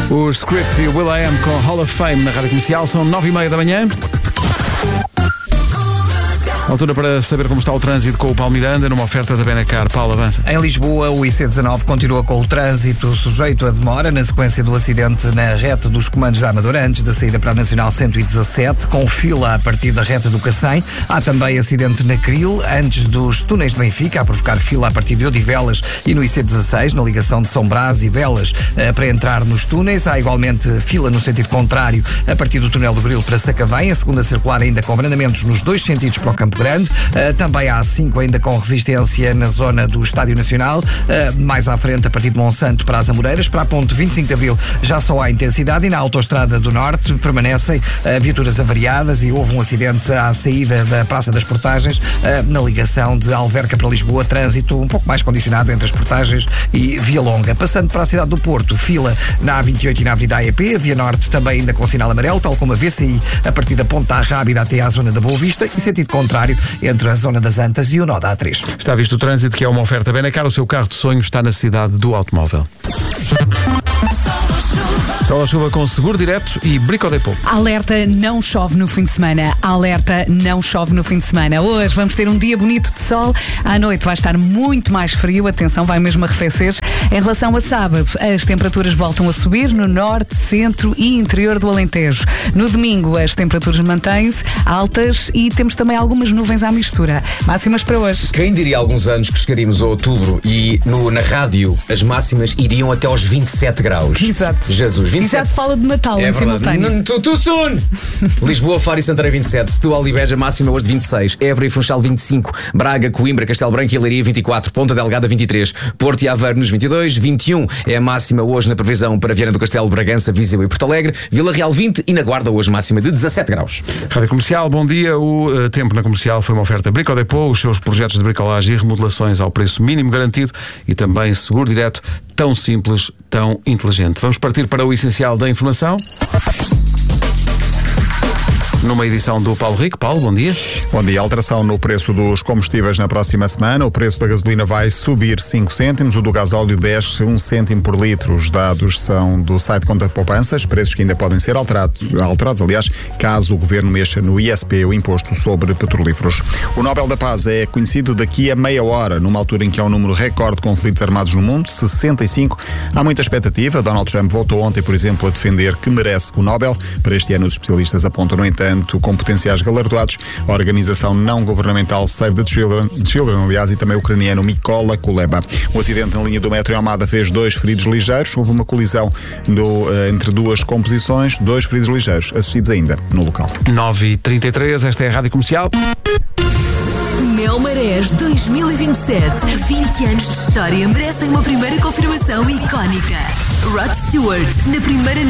O Script e o will.i.am com Hall of Fame na Rádio Comercial. São 9h30 da manhã. Altura para saber como está o trânsito com o Paulo Miranda, numa oferta da Benacar. Paulo, avança. Em Lisboa, o IC19 continua com o trânsito sujeito a demora na sequência do acidente na reta dos comandos da Amadora, antes da saída para a Nacional 117, com fila a partir da reta do Cacém. Há também acidente na Cril, antes dos túneis de Benfica, a provocar fila a partir de Odivelas, e no IC16, na ligação de São Brás e Belas, para entrar nos túneis. Há igualmente fila no sentido contrário, a partir do túnel do Grilo para Sacavém, a segunda circular ainda com abrandamentos nos dois sentidos para o Campo Grande. Também há A5 ainda com resistência na zona do Estádio Nacional. Mais à frente, a partir de Monsanto para as Amoreiras. Para a ponte 25 de Abril já só há intensidade, e na Autoestrada do Norte permanecem viaturas avariadas, e houve um acidente à saída da Praça das Portagens, na ligação de Alverca para Lisboa. Trânsito um pouco mais condicionado entre as Portagens e Via Longa. Passando para a cidade do Porto, fila na A28 e na Avenida AEP. A Via Norte também ainda com sinal amarelo, tal como a VCI, a partir da Ponta Rábida até à zona da Boa Vista, e sentido contrário entre a zona das Antas e o nó da A3. Está visto o trânsito, que é uma oferta Benacar. O seu carro de sonho está na cidade do automóvel. Sol à chuva com seguro direto e Brico Depot. Alerta, não chove no fim de semana. Alerta, não chove no fim de semana. Hoje vamos ter um dia bonito de sol. À noite vai estar muito mais frio. Atenção, vai mesmo arrefecer. Em relação a sábado, as temperaturas voltam a subir no norte, centro e interior do Alentejo. No domingo, as temperaturas mantêm-se altas e temos também algumas nuvens à mistura. Máximas para hoje. Quem diria há alguns anos que chegaríamos a outubro e na rádio as máximas iriam até aos 27 graus? Exato. Jesus, 27. E já se fala de Natal em simultâneo. Too soon! Lisboa, Faro e Santarém 27, Setúbal e Beja máxima hoje de 26, Évora e Funchal 25, Braga, Coimbra, Castelo Branco e Leiria 24, Ponta Delgada 23, Porto e Aveiro nos 22, 21 é a máxima hoje na previsão para Viana do Castelo, Bragança, Viseu e Porto Alegre, Vila Real 20 e na Guarda hoje máxima de 17 graus. Rádio Comercial, bom dia. O tempo na Comercial foi uma oferta Brico Depot, os seus projetos de bricolagem e remodelações ao preço mínimo garantido, e também seguro direto, tão simples, tão inteligente. Vamos partir para o essencial da informação, numa edição do Paulo Rico. Paulo, bom dia. Bom dia. Alteração no preço dos combustíveis na próxima semana. O preço da gasolina vai subir 5 cêntimos, o do gasóleo desce 1 cêntimo por litro. Os dados são do site Conta Poupanças, preços que ainda podem ser alterados, aliás, caso o Governo mexa no ISP, o Imposto sobre Petrolíferos. O Nobel da Paz é conhecido daqui a meia hora, numa altura em que há um número recorde de conflitos armados no mundo, 65. Há muita expectativa. Donald Trump voltou ontem, por exemplo, a defender que merece o Nobel. Para este ano, os especialistas apontam, no entanto, com potenciais galardoados, a organização não governamental Save the Children, aliás, e também o ucraniano Mykola Kuleba. Um acidente na linha do metro em Almada fez 2 feridos ligeiros. Houve uma colisão entre duas composições, 2 feridos ligeiros assistidos ainda no local. 9h33, esta é a Rádio Comercial. Mel Marés 2027. 20 anos de história merecem uma primeira confirmação icónica. Rod Stewart, na primeira